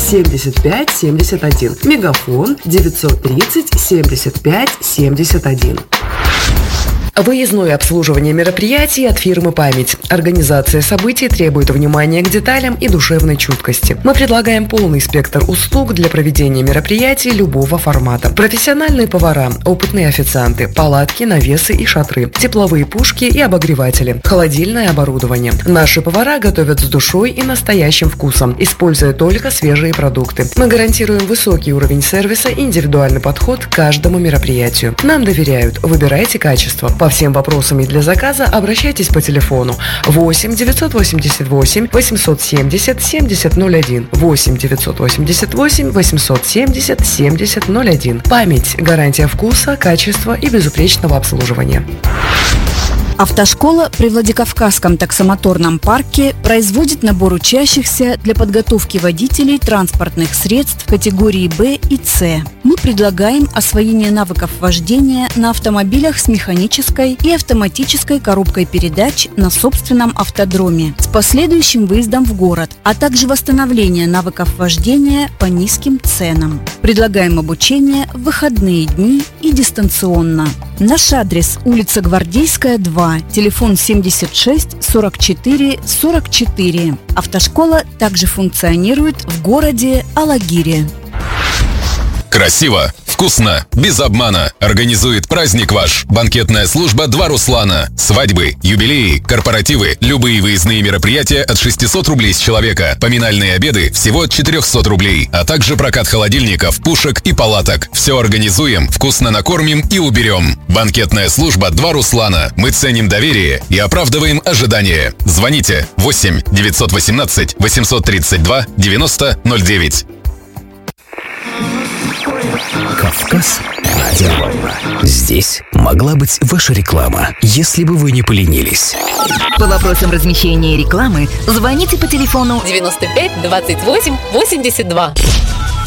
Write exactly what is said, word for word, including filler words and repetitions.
семьдесят пять семьдесят один. Мегафон девятьсот тридцать семьдесят пять семьдесят один. Выездное обслуживание мероприятий от фирмы «Память». Организация событий требует внимания к деталям и душевной чуткости. Мы предлагаем полный спектр услуг для проведения мероприятий любого формата. Профессиональные повара, опытные официанты, палатки, навесы и шатры, тепловые пушки и обогреватели, холодильное оборудование. Наши повара готовят с душой и настоящим вкусом, используя только свежие продукты. Мы гарантируем высокий уровень сервиса и индивидуальный подход к каждому мероприятию. Нам доверяют. Выбирайте качество. По всем вопросам и для заказа обращайтесь по телефону восемь девятьсот восемьдесят восемь восемьсот семьдесят семьдесят ноль один, восемь девятьсот восемьдесят восемь восемьсот семьдесят семьдесят ноль один. «Память» – гарантия вкуса, качества и безупречного обслуживания. Автошкола при Владикавказском таксомоторном парке производит набор учащихся для подготовки водителей транспортных средств категории Б и С. Мы предлагаем освоение навыков вождения на автомобилях с механической и автоматической коробкой передач на собственном автодроме с последующим выездом в город, а также восстановление навыков вождения по низким ценам. Предлагаем обучение в выходные дни и дистанционно. Наш адрес – улица Гвардейская, два, телефон семьдесят шесть сорок четыре сорок четыре. Автошкола также функционирует в городе Алагире. Красиво, вкусно, без обмана. Организует праздник ваш. Банкетная служба «Два Руслана». Свадьбы, юбилеи, корпоративы, любые выездные мероприятия от шестисот рублей с человека. Поминальные обеды всего от четырехсот рублей. А также прокат холодильников, пушек и палаток. Все организуем, вкусно накормим и уберем. Банкетная служба «Два Руслана». Мы ценим доверие и оправдываем ожидания. Звоните восемь девятьсот восемнадцать восемьсот тридцать два девяносто ноль девять. Кавказ Радио. Здесь могла быть ваша реклама, если бы вы не поленились. По вопросам размещения рекламы звоните по телефону девяносто пять двадцать восемь восемьдесят два.